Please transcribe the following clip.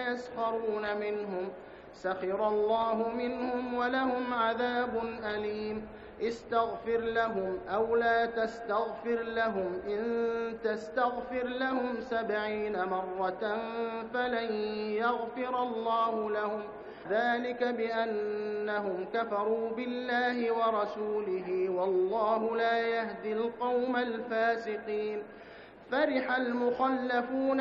يسخرون منهم سخر الله منهم ولهم عذاب أليم استغفر لهم أو لا تستغفر لهم إن تستغفر لهم 70 مرة فلن يغفر الله لهم ذلك بأنهم كفروا بالله ورسوله والله لا يهدي القوم الفاسقين فرح المخلفون